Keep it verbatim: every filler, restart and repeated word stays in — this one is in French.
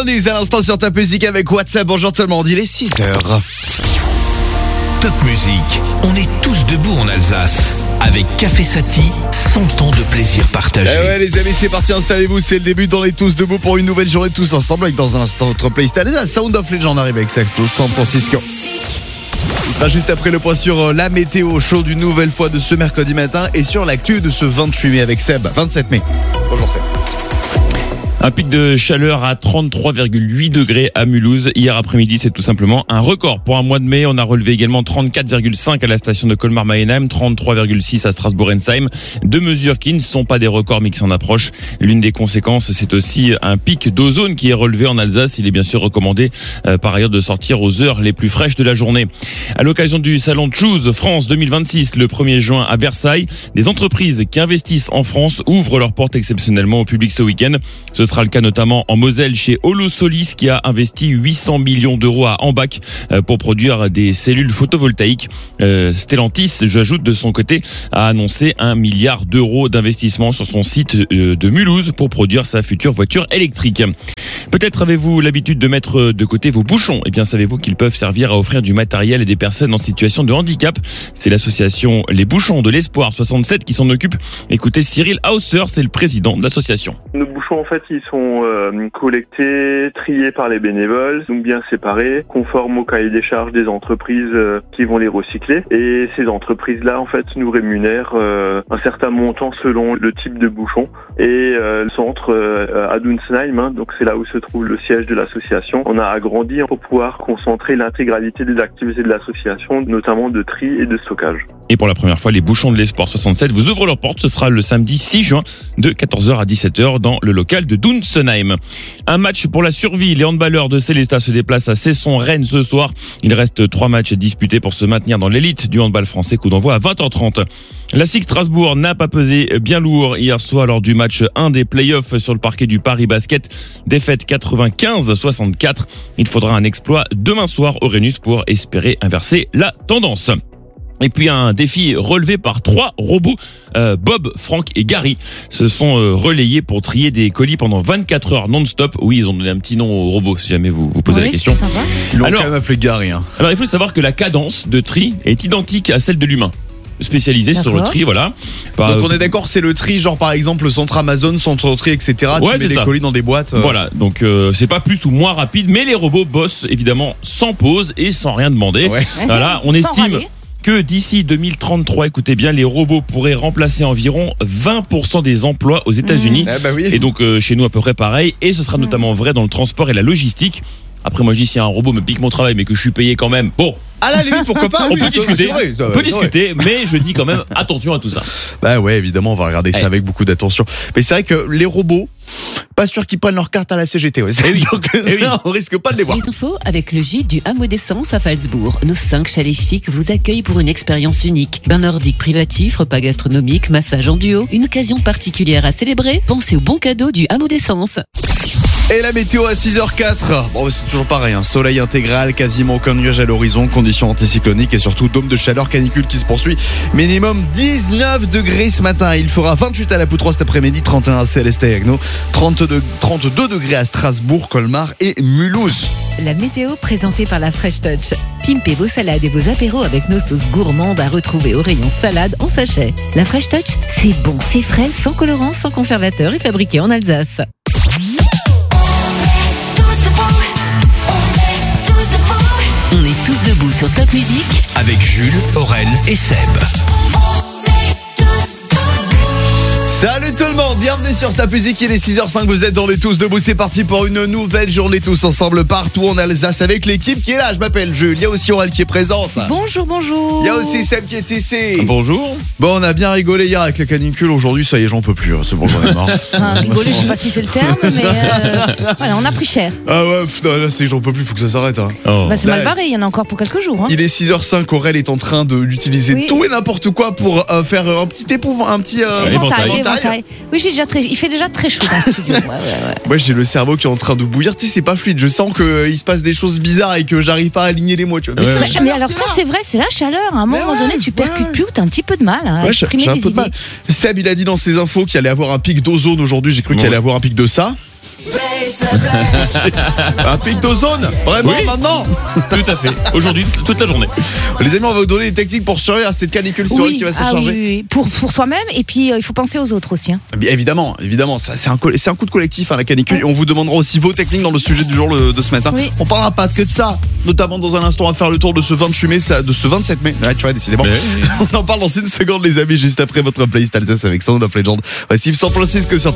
Oldies à l'instant sur Top Music avec WhatsApp. Bonjour tout le monde, il est six heures. Top Music, on est tous debout en Alsace. Avec Café Sati, cent ans de plaisir partagé. Eh ouais les amis, c'est parti, installez-vous, c'est le début dans les tous debout pour une nouvelle journée tous ensemble avec dans un instant notre playlist. Allez, Sound of Legend arrive avec ça, San Francisco. Il sera juste après le point sur la météo chaude une nouvelle fois de ce mercredi matin et sur l'actu de ce vingt-huit mai avec Seb, vingt-sept mai. Bonjour Seb. Un pic de chaleur à trente-trois virgule huit degrés à Mulhouse. Hier après-midi, c'est tout simplement un record. Pour un mois de mai, on a relevé également trente-quatre virgule cinq à la station de Colmar-Mayenheim, trente-trois virgule six à Strasbourg-Ensheim. Deux mesures qui ne sont pas des records mais qui s'en approchent. L'une des conséquences, c'est aussi un pic d'ozone qui est relevé en Alsace. Il est bien sûr recommandé euh, par ailleurs de sortir aux heures les plus fraîches de la journée. À l'occasion du salon Choose France deux mille vingt-six, le premier juin à Versailles, des entreprises qui investissent en France ouvrent leurs portes exceptionnellement au public ce week-end. Ce sera le cas notamment en Moselle chez Holosolis qui a investi huit cents millions d'euros à Ambach pour produire des cellules photovoltaïques. Euh, Stellantis, j'ajoute de son côté, a annoncé un milliard d'euros d'investissement sur son site de Mulhouse pour produire sa future voiture électrique. Peut-être avez-vous l'habitude de mettre de côté vos bouchons. Eh bien, savez-vous qu'ils peuvent servir à offrir du matériel à des personnes en situation de handicap. C'est l'association Les Bouchons de l'Espoir soixante-sept qui s'en occupe. Écoutez, Cyril Hausser, c'est le président de l'association. Nos bouchons, en fait, ils sont euh, collectés, triés par les bénévoles, donc bien séparés, conformes au cahier des charges des entreprises euh, qui vont les recycler. Et ces entreprises-là, en fait, nous rémunèrent euh, un certain montant selon le type de bouchon. Et euh, le centre euh, à Dunsheim, hein, donc c'est là où se trouve le siège de l'association. On a agrandi pour pouvoir concentrer l'intégralité des activités de l'association, notamment de tri et de stockage. Et pour la première fois, les Bouchons de l'Espoir soixante-sept vous ouvrent leurs portes. Ce sera le samedi six juin de quatorze heures à dix-sept heures dans le local de Dunsheim. Un match pour la survie. Les handballeurs de Célestat se déplacent à Cesson-Rennes ce soir. Il reste trois matchs disputés pour se maintenir dans l'élite du handball français. Coup d'envoi à vingt heures trente. La S I C Strasbourg n'a pas pesé bien lourd hier soir lors du match un des playoffs sur le parquet du Paris Basket. Défaite quatre-vingt-quinze à soixante-quatre. Il faudra un exploit demain soir au Rhenus pour espérer inverser la tendance. Et puis un défi relevé par trois robots, euh, Bob, Franck et Gary, se sont euh, relayés pour trier des colis pendant vingt-quatre heures non-stop. Oui, ils ont donné un petit nom aux robots, si jamais vous vous posez oui, la question. Ils l'ont alors, quand même appelé Gary. Hein. Alors il faut savoir que la cadence de tri est identique à celle de l'humain. Spécialisé D'accord. sur le tri, voilà. Par, Donc on est d'accord, c'est le tri, genre par exemple le centre Amazon, centre tri, et cetera. Ouais, tu mets des ça. colis dans des boîtes. Euh... Voilà, donc euh, c'est pas plus ou moins rapide, mais les robots bossent évidemment sans pause et sans rien demander. Ouais. Voilà, on Sans estime râler. que d'ici deux mille trente-trois, écoutez bien, les robots pourraient remplacer environ vingt pour cent des emplois aux États-Unis. Ah bah oui. Et donc euh, chez nous à peu près pareil, et ce sera notamment vrai dans le transport et la logistique. Après moi je dis si un robot me pique mon travail mais que je suis payé quand même, bon, À la limite, pourquoi pas. on oui, peut c'est discuter, vrai, ça, on peut c'est vrai. discuter, mais je dis quand même attention à tout ça. Bah ouais, évidemment, on va regarder ça Hey. avec beaucoup d'attention. Mais c'est vrai que les robots, pas sûr qu'ils prennent leur carte à la C G T. Ouais. C'est Eh oui. sûr que Eh ça, oui. on risque pas de les voir. Les infos avec le gîte du Hameau d'Essence à Falsbourg. Nos cinq chalets chics vous accueillent pour une expérience unique. Bain nordique privatif, repas gastronomique, massage en duo. Une occasion particulière à célébrer. Pensez au bon cadeau du Hameau d'Essence. Et la météo à six heures quatre. Bon, c'est toujours pareil, hein. Soleil intégral, quasiment aucun nuage à l'horizon, conditions anticycloniques et surtout dôme de chaleur, canicule qui se poursuit. Minimum dix-neuf degrés ce matin. Il fera vingt-huit à la Poutroie cet après-midi, trente et un à Célestat et Agno, trente-deux, trente-deux degrés à Strasbourg, Colmar et Mulhouse. La météo présentée par la Fresh Touch. Pimpez vos salades et vos apéros avec nos sauces gourmandes à retrouver au rayon salade en sachet. La Fresh Touch, c'est bon, c'est frais, sans colorant, sans conservateur et fabriqué en Alsace. On est tous debout sur Top Music Avec Jules, Aurel et Seb. Salut tout le monde, bienvenue sur Top Music, il est six heures cinq, vous êtes dans les Tous Debout, c'est parti pour une nouvelle journée tous ensemble partout en Alsace avec l'équipe qui est là, je m'appelle Jules, il y a aussi Aurel qui est présente. Bonjour, bonjour. Il y a aussi Seb qui est ici. Bonjour. Bon, on a bien rigolé hier avec la canicule, aujourd'hui ça y est, j'en peux plus, c'est bon, j'en ai marre. Ah, rigoler, je sais pas si c'est le terme, mais euh, voilà, on a pris cher. Ah ouais, pff, non, là c'est j'en peux plus, faut que ça s'arrête. Hein. Oh. Bah, c'est Là, mal barré, il y en a encore pour quelques jours. Hein. Il est six heures cinq, Aurel est en train de d'utiliser Oui. tout et n'importe quoi pour euh, faire un petit épouvant, un petit euh, Éventail. Éventail, éventail. Oui, j'ai déjà très, il fait déjà très chaud dans le studio. Ouais, ouais, ouais. Moi j'ai le cerveau qui est en train de bouillir, tu sais, c'est pas fluide, je sens qu'il se passe des choses bizarres et que j'arrive pas à aligner les mots, tu vois. Mais Ouais, c'est la ouais. chaleur Mais alors qui ça, va. c'est vrai, c'est la chaleur. À un Mais moment ouais, donné, tu ouais. percutes plus, t'as un petit peu de mal à Ouais, j'ai exprimer j'ai un des peu de idées. mal. Seb, il a dit dans ses infos qu'il allait avoir un pic d'ozone aujourd'hui. J'ai cru qu'il Ouais. allait avoir un pic de ça. Un pictozone, vraiment Oui. maintenant. Tout à fait. Aujourd'hui, t- toute la journée. Les amis, on va vous donner des techniques pour survivre à cette canicule souris Oui, qui va se ah oui, charger. oui, oui. Pour, pour soi-même, et puis euh, il faut penser aux autres aussi. Hein. Bien évidemment, évidemment, ça, c'est un, co- c'est un coup de collectif hein, la canicule. Et on vous demandera aussi vos techniques dans le sujet du jour le- de ce matin. Oui. On parlera pas que de ça, notamment dans un instant à faire le tour de ce vingt-huit mai, ça- de ce vingt-sept mai. Ouais, tu vois, décidément. Mais- On en parle dans une seconde, les amis, juste après votre playlist Alsace avec Sound of Legend. Voici cent six que sur